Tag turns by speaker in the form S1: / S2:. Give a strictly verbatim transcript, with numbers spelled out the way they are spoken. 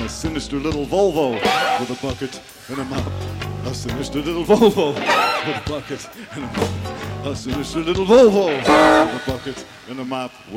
S1: A sinister little Volvo with a bucket and a mop. A sinister little Volvo with a bucket and a mop. A sinister little Volvo with a bucket and a mop.